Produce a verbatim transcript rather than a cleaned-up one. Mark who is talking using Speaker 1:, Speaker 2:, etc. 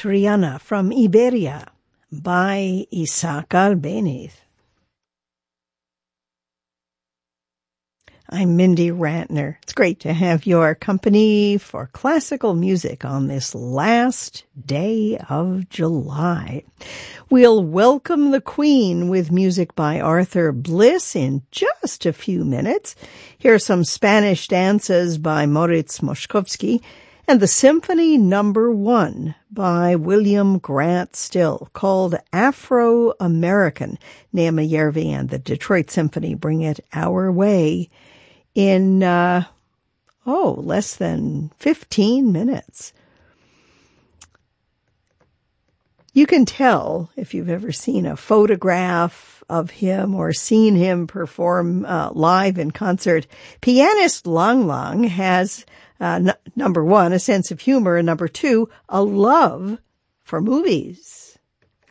Speaker 1: Triana from Iberia by Isaac Albéniz. I'm Mindy Rantner. It's great to have your company for classical music on this last day of July. We'll welcome the Queen with music by Arthur Bliss in just a few minutes. Here are some Spanish dances by Moritz Moszkowski and the Symphony Number One by William Grant Still, called Afro-American. Naima Järvi and the Detroit Symphony bring it our way in, uh, oh, less than fifteen minutes. You can tell if you've ever seen a photograph of him or seen him perform uh, live in concert. Pianist Lang Lang has, uh, n- number one, a sense of humor, and number two, a love for movies.